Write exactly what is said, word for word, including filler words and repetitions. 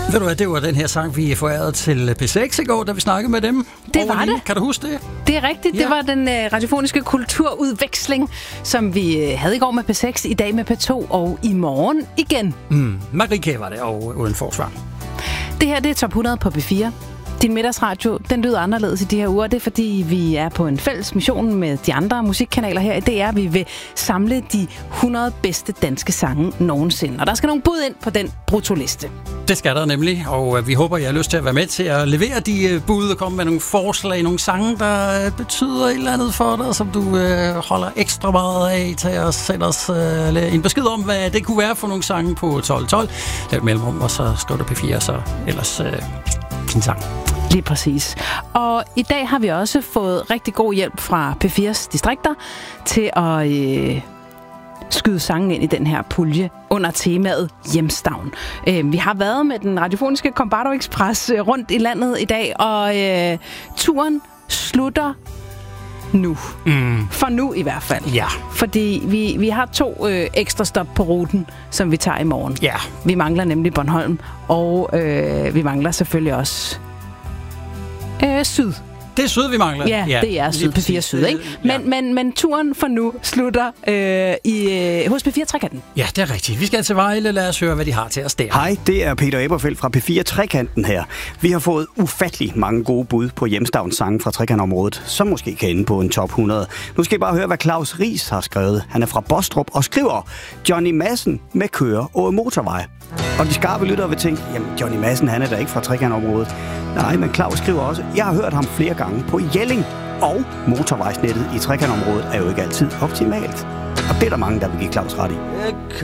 Ved du hvad, det var den her sang, vi forærede til P seks i går, da vi snakkede med dem. Det var det. Kan du huske det? Det er rigtigt. Ja. Det var den øh, radiofoniske kulturudveksling, som vi øh, havde i går med P seks, i dag med P to og i morgen igen. Mm, Marike var det, og uden forsvar. Det her, det er top hundrede på P fire. Din middagsradio, den lyder anderledes i de her uger. Det er, fordi vi er på en fælles mission med de andre musikkanaler her i D R. Vi vil samle de hundrede bedste danske sange nogensinde. Og der skal nogle bud ind på den brutoliste. Det skal der nemlig, og vi håber, I har lyst til at være med til at levere de bud og komme med nogle forslag, nogle sange, der betyder et eller andet for dig, som du øh, holder ekstra meget af til at sende os øh, en besked om, hvad det kunne være for nogle sange på tolv tolv. Det er et mellemrum, og så skriver du P fire, så ellers øh, din sang. Lige præcis. Og i dag har vi også fået rigtig god hjælp fra P fires distrikter til at øh, skyde sangen ind i den her pulje under temaet Hjemstavn. Øh, vi har været med den radiofoniske Combardo Express øh, rundt i landet i dag, og øh, turen slutter nu. Mm. For nu i hvert fald. Ja. Fordi vi, vi har to øh, ekstra stop på ruten, som vi tager i morgen. Ja. Vi mangler nemlig Bornholm, og øh, vi mangler selvfølgelig også Øh, syd. Det er syd, vi mangler. Ja, ja, det er syd, P fire Syd, ikke? Men, ja. men, men turen for nu slutter øh, i, øh, hos P fire Trekanten. Ja, det er rigtigt. Vi skal til Vejle. Lad os høre, hvad de har til os der. Hej, det er Peter Eberfeldt fra P fire Trekanten her. Vi har fået ufattelig mange gode bud på hjemstavnssange fra trekantområdet, som måske kan ende på en top hundrede. Nu skal I bare høre, hvad Claus Ries har skrevet. Han er fra Bostrup og skriver Johnny Madsen med Køre og motorvej. Og de skarpe lyttere vil tænke, jamen Johnny Madsen, han er da ikke fra trekantområdet. Nej, men Claus skriver også, jeg har hørt ham flere gange på Jelling, og motorvejsnettet i trekantområdet er jo ikke altid optimalt. Og det er der mange, der vil give Claus ret i.